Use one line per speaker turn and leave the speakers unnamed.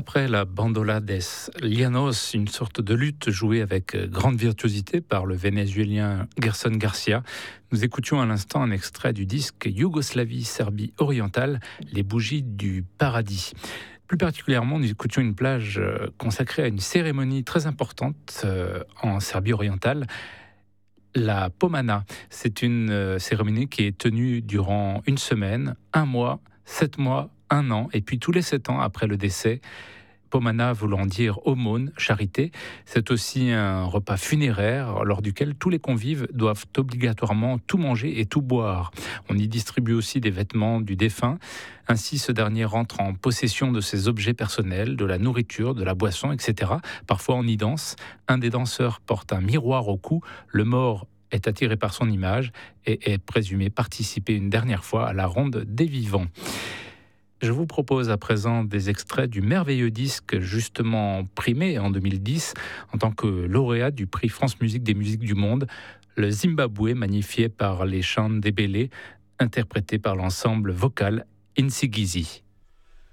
Après la bandola des Llanos, une sorte de lutte jouée avec grande virtuosité par le Vénézuélien Gerson Garcia, nous écoutions à l'instant un extrait du disque Yougoslavie-Serbie orientale, Les bougies du paradis. Plus particulièrement, nous écoutions une plage consacrée à une cérémonie très importante en Serbie orientale, la Pomana. C'est une cérémonie qui est tenue durant une semaine, un mois, 7 mois, un an, et puis tous les 7 ans après le décès. Pomana voulant dire aumône, charité, c'est aussi un repas funéraire lors duquel tous les convives doivent obligatoirement tout manger et tout boire. On y distribue aussi des vêtements du défunt. Ainsi, ce dernier rentre en possession de ses objets personnels, de la nourriture, de la boisson, etc. Parfois, on y danse. Un des danseurs porte un miroir au cou. Le mort est attiré par son image et est présumé participer une dernière fois à la ronde des vivants. Je vous propose à présent des extraits du merveilleux disque justement primé en 2010 en tant que lauréat du prix France Musique des musiques du monde, le Zimbabwe magnifié par les chants d'Ebele, interprété par l'ensemble vocal Insigizi.